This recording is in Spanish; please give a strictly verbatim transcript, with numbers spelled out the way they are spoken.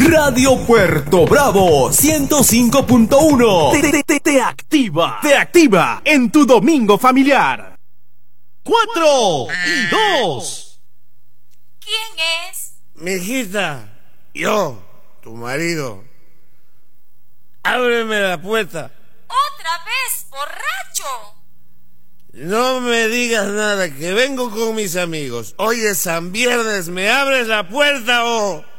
Radio Puerto Bravo ciento cinco punto uno te, te, te, te activa, te activa en tu domingo familiar. Cuatro y dos. ¿Quién es? Mijita, yo, tu marido. Ábreme la puerta. ¿Otra vez, borracho? No me digas nada, que vengo con mis amigos. Hoy es San Viernes, ¿me abres la puerta o...?